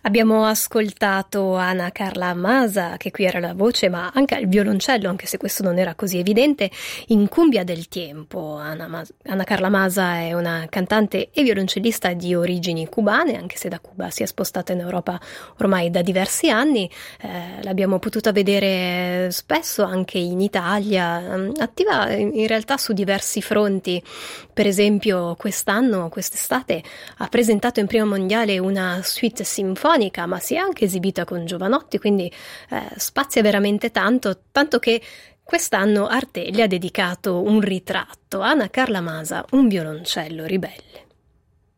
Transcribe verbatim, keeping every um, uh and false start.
Abbiamo ascoltato Anna Carla Masa, che qui era la voce, ma anche il violoncello, anche se questo non era così evidente, in Cumbia del Tiempo. Anna, Mas- Anna Carla Masa è una cantante e violoncellista di origini cubane, anche se da Cuba si è spostata in Europa ormai da diversi anni. Eh, l'abbiamo potuta vedere spesso anche in Italia, attiva in realtà su diversi fronti. Per esempio, quest'anno, quest'estate, ha presentato in Prima Mondiale una suite sinfonica, ma si è anche esibita con Jovanotti, quindi eh, spazia veramente tanto, tanto che quest'anno Arte le ha dedicato un ritratto. Anna Carla Masa, un violoncello ribelle.